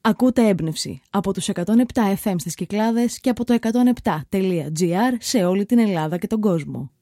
Ακούτε έμπνευση από τους 107 FM στις Κυκλάδες και από το 107.gr σε όλη την Ελλάδα και τον κόσμο.